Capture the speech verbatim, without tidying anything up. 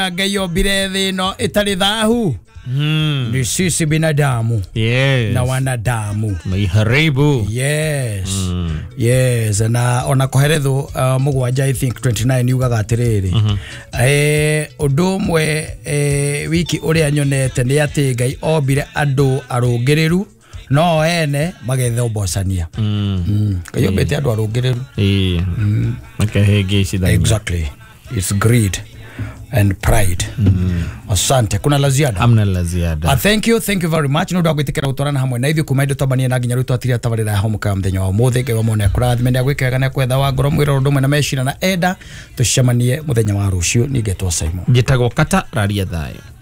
Gayo birede no itali dhahu. Mm. Ni sisi binadamu. Yes. Na wanadamu. Maiharibu. Yes. Mm. Yes. Na ona koheretho uh, mugwanja I think twenty-nine yugaga atiriri. Mm -hmm. Eh odumwe eh wiki uria nyonete ni ati Ngai obire andu arungireru no ene magethe obosania. Mm. Mm. Kayo bete andu arungireru. Eh. Mm. Makahege shida. Exactly. It's greed and pride. Mm. Asante. Kuna la ziada? Amna la ziada. Uh, thank you, thank you very much. Nundu agwitikira gutorana hamwe na ithu kumaindo tabania na nginya rutu atiri atabarira homu ka mthenya wa muthe ngai wa mone kurathime na gwikega na kwetha wa ngoro mwiro ndumwe na meshira na enda tucemanie muthenya wa rucio ningetwo Simon. Njitagwo Kata raria thayo.